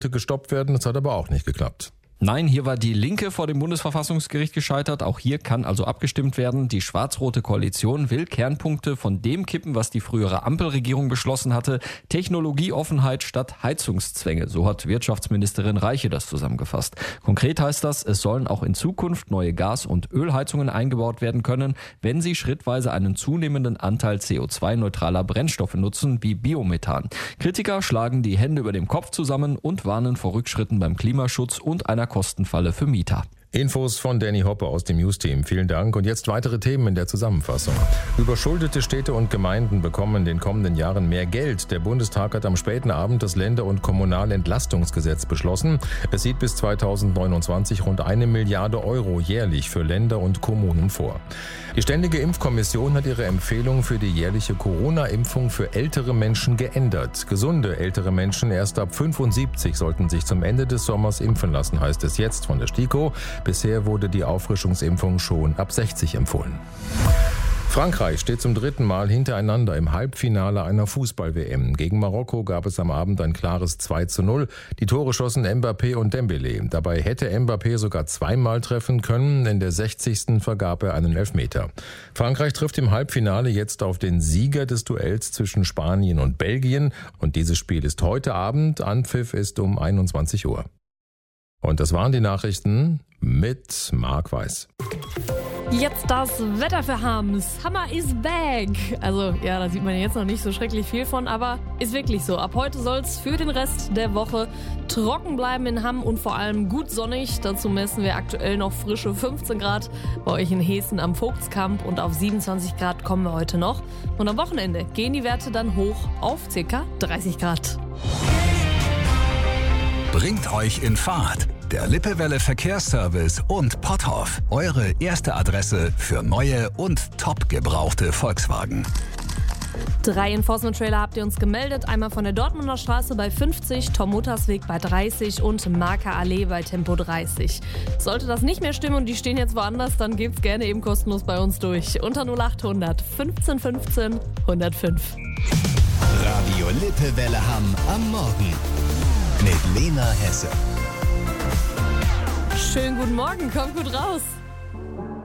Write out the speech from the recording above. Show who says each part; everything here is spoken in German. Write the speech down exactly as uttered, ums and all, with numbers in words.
Speaker 1: gestoppt werden. Das hat aber auch nicht geklappt.
Speaker 2: Nein, hier war die Linke vor dem Bundesverfassungsgericht gescheitert. Auch hier kann also abgestimmt werden. Die schwarz-rote Koalition will Kernpunkte von dem kippen, was die frühere Ampelregierung beschlossen hatte. Technologieoffenheit statt Heizungszwänge. So hat Wirtschaftsministerin Reiche das zusammengefasst. Konkret heißt das, es sollen auch in Zukunft neue Gas- und Ölheizungen eingebaut werden können, wenn sie schrittweise einen zunehmenden Anteil C O zwei neutraler Brennstoffe nutzen, wie Biomethan. Kritiker schlagen die Hände über dem Kopf zusammen und warnen vor Rückschritten beim Klimaschutz und einer Kostenfalle für Mieter.
Speaker 1: Infos von Danny Hoppe aus dem News-Team. Vielen Dank. Und jetzt weitere Themen in der Zusammenfassung. Überschuldete Städte und Gemeinden bekommen in den kommenden Jahren mehr Geld. Der Bundestag hat am späten Abend das Länder- und Kommunalentlastungsgesetz beschlossen. Es sieht bis zweitausendneunundzwanzig rund eine Milliarde Euro jährlich für Länder und Kommunen vor. Die Ständige Impfkommission hat ihre Empfehlung für die jährliche Corona-Impfung für ältere Menschen geändert. Gesunde ältere Menschen erst ab fünfundsiebzig sollten sich zum Ende des Sommers impfen lassen, heißt es jetzt von der STIKO. Bisher wurde die Auffrischungsimpfung schon ab sechzig empfohlen. Frankreich steht zum dritten Mal hintereinander im Halbfinale einer Fußball-W M. Gegen Marokko gab es am Abend ein klares zwei zu null. Die Tore schossen Mbappé und Dembélé. Dabei hätte Mbappé sogar zweimal treffen können. In der sechzigsten vergab er einen Elfmeter. Frankreich trifft im Halbfinale jetzt auf den Sieger des Duells zwischen Spanien und Belgien. Und dieses Spiel ist heute Abend. Anpfiff ist um einundzwanzig Uhr. Und das waren die Nachrichten mit Marc Weiß.
Speaker 3: Jetzt das Wetter für Hams. Hammer is back. Also ja, da sieht man jetzt noch nicht so schrecklich viel von, aber ist wirklich so. Ab heute soll es für den Rest der Woche trocken bleiben in Hamm und vor allem gut sonnig. Dazu messen wir aktuell noch frische fünfzehn Grad bei euch in Hessen am Vogtskamp und auf siebenundzwanzig Grad kommen wir heute noch. Und am Wochenende gehen die Werte dann hoch auf ca. dreißig Grad.
Speaker 4: Bringt euch in Fahrt. Der Lippewelle Verkehrsservice und Potthoff. Eure erste Adresse für neue und top gebrauchte Volkswagen.
Speaker 3: Drei Enforcement-Trailer habt ihr uns gemeldet. Einmal von der Dortmunder Straße bei fünfzig, Tom-Muttersweg bei dreißig und Marker Allee bei Tempo dreißig. Sollte das nicht mehr stimmen und die stehen jetzt woanders, dann gebt's gerne eben kostenlos bei uns durch. Unter null acht hundert fünfzehn fünfzehn hundertfünf.
Speaker 5: Radio Lippewelle Hamm am Morgen mit Lena Hesse.
Speaker 3: Schönen guten Morgen, kommt gut raus.